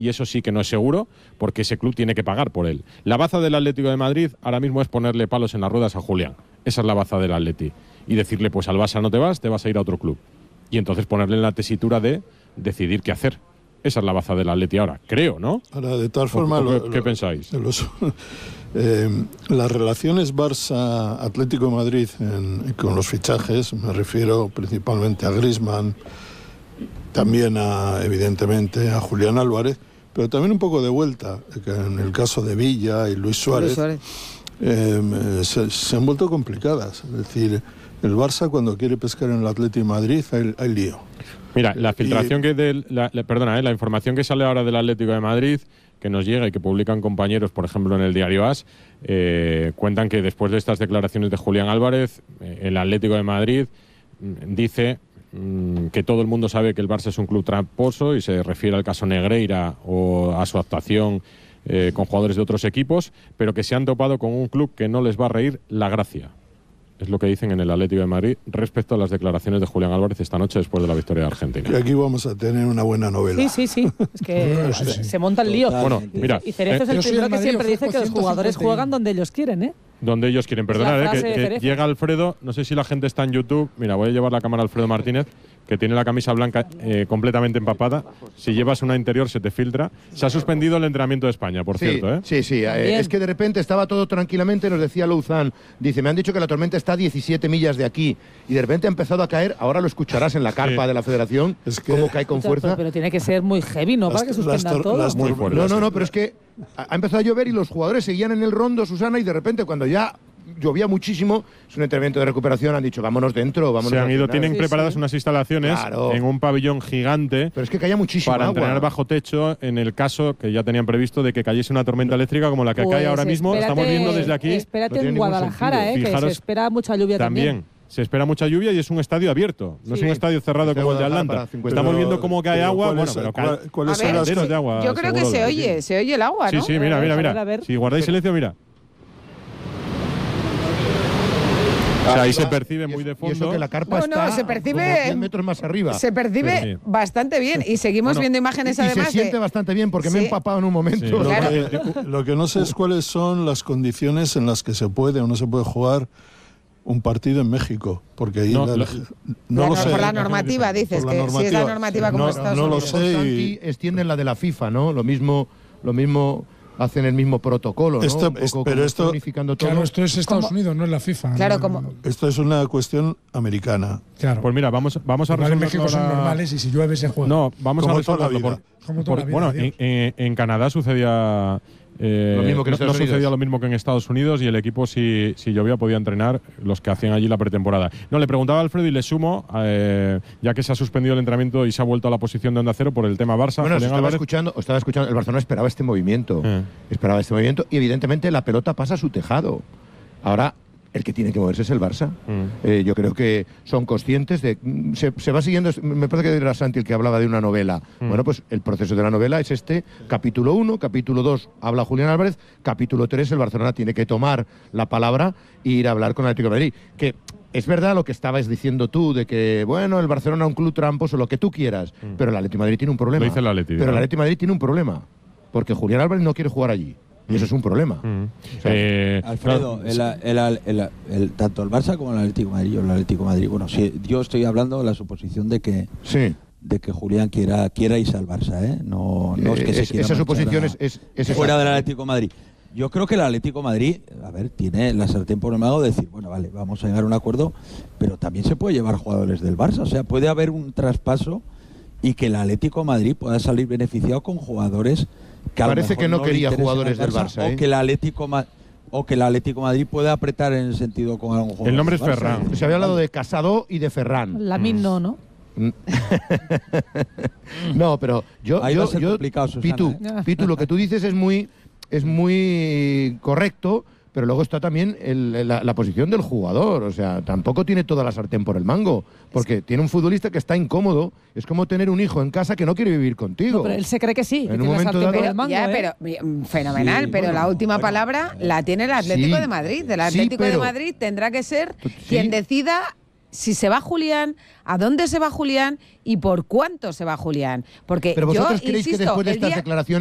y eso sí que no es seguro, porque ese club tiene que pagar por él. La baza del Atlético de Madrid ahora mismo es ponerle palos en las ruedas a Julián. Esa es la baza del Atleti. Y decirle, pues al Barça no te vas a ir a otro club. Y entonces ponerle en la tesitura de decidir qué hacer. Esa es la baza del Atleti ahora, creo, ¿no? Ahora, de tal forma... ¿Qué pensáis? Las relaciones Barça-Atlético de Madrid con los fichajes, me refiero principalmente a Griezmann, también evidentemente a Julián Álvarez, pero también un poco de vuelta, que en el caso de Villa y Luis Suárez, se han vuelto complicadas. Es decir, el Barça cuando quiere pescar en el Atlético de Madrid hay lío. Mira, la filtración la información que sale ahora del Atlético de Madrid, que nos llega y que publican compañeros, por ejemplo, en el diario AS, cuentan que después de estas declaraciones de Julián Álvarez, el Atlético de Madrid dice que todo el mundo sabe que el Barça es un club tramposo y se refiere al caso Negreira o a su actuación con jugadores de otros equipos, pero que se han topado con un club que no les va a reír la gracia. Es lo que dicen en el Atlético de Madrid respecto a las declaraciones de Julián Álvarez esta noche después de la victoria de Argentina. Que aquí vamos a tener una buena novela. Sí. Es que se monta el lío. Bueno, mira, y Cerezo es el primero que siempre dice que los jugadores juegan donde ellos quieren, ¿eh? Donde ellos quieren. Perdonad, que llega Alfredo, no sé si la gente está en YouTube. Mira, voy a llevar la cámara a Alfredo Martínez, que tiene la camisa blanca completamente empapada. Si llevas una interior se te filtra. Se ha suspendido el entrenamiento de España, por cierto, ¿eh? Sí. Es que de repente estaba todo tranquilamente, nos decía Louzán. Dice, me han dicho que la tormenta está a 17 millas de aquí. Y de repente ha empezado a caer, ahora lo escucharás en la carpa de la Federación, cómo cae con fuerza. Pero tiene que ser muy heavy, ¿no? Para que suspendan todo. Muy fuerte. No, pero es que ha empezado a llover y los jugadores seguían en el rondo, Susana, y de repente cuando ya llovía muchísimo, es un entrenamiento de recuperación, han dicho vámonos dentro, vámonos. Se han ido, tienen preparadas unas instalaciones en un pabellón gigante. Pero es que caía muchísimo para agua. entrenar bajo techo en el caso que ya tenían previsto de que cayese una tormenta eléctrica como la que cae ahora mismo. Estamos viendo desde aquí. Espérate en Guadalajara, que se espera mucha lluvia también. Se espera mucha lluvia y es un estadio abierto, no es un estadio cerrado como el de Atlanta. Estamos viendo cómo cae agua, ¿cuáles son las de agua? Yo creo que se oye el agua, ¿no? Sí, mira. Si guardáis silencio, mira. O sea, ahí se percibe muy de fondo. Y eso que la carpa está se percibe, como 100 metros más arriba. Se percibe bastante bien. Y seguimos viendo imágenes además. Se siente bastante bien porque me he empapado en un momento. Sí. Lo que no sé es cuáles son las condiciones en las que se puede o no se puede jugar un partido en México, porque ahí no lo sé. Por la normativa, dices, que si es la normativa como Estados Unidos. No lo sé. Y extienden la de la FIFA, ¿no? Lo mismo hacen el mismo protocolo, ¿no? Pero esto es Estados Unidos, no es la FIFA. Claro, esto es una cuestión americana. Claro. Pues mira, vamos a resolverlo. En México son normales y si llueve se juega. No, vamos a resolverlo. Bueno, en Canadá sucedía lo mismo que en Estados Unidos. Sucedía lo mismo que en Estados Unidos y el equipo si llovía podía entrenar los que hacían allí la pretemporada. No, le preguntaba a Alfredo y le sumo, ya que se ha suspendido el entrenamiento y se ha vuelto a la posición de Onda Cero por el tema Barça. Bueno, estaba escuchando, el Barcelona esperaba este movimiento. Y evidentemente la pelota pasa a su tejado. Ahora el que tiene que moverse es el Barça. Yo creo que son conscientes de... Se va siguiendo... Me parece que era Santi el que hablaba de una novela. Bueno, pues el proceso de la novela es este. Capítulo 1, capítulo 2 habla Julián Álvarez, capítulo 3 el Barcelona tiene que tomar la palabra e ir a hablar con el Atlético de Madrid. Que es verdad lo que estabas diciendo tú, de que, bueno, el Barcelona es un club tramposo, lo que tú quieras, pero el Atlético de Madrid tiene un problema. Lo dice el Atleti, pero el Atlético de Madrid tiene un problema, porque Julián Álvarez no quiere jugar allí. Y eso es un problema. Alfredo, tanto el Barça como el Atlético de Madrid, bueno, yo estoy hablando de la suposición de que Julián quiera irse al Barça, ¿eh? No es que se quiera. Esa suposición es fuera del Atlético de Madrid. Yo creo que el Atlético de Madrid, tiene la sartén por el mango de decir, bueno, vale, vamos a llegar a un acuerdo, pero también se puede llevar jugadores del Barça. O sea, puede haber un traspaso y que el Atlético de Madrid pueda salir beneficiado con jugadores que parece que no quería jugadores del Barça, o que el Atlético de Madrid pueda apretar en el sentido con algún jugador. El nombre es Ferran. Se había hablado de Casado y de Ferran. Lamine no. No, pero yo Pitu, lo que tú dices es muy correcto, pero luego está también la posición del jugador. O sea, tampoco tiene toda la sartén por el mango, porque tiene un futbolista que está incómodo. Es como tener un hijo en casa que no quiere vivir contigo. No, pero él se cree que sí. En un momento dado, pero fenomenal, pero la última palabra la tiene el Atlético de Madrid. El Atlético de Madrid tendrá que ser quien decida si se va Julián, a dónde se va Julián y por cuánto se va Julián. Porque pero vosotros yo creéis insisto, que después de el estas día- declaraciones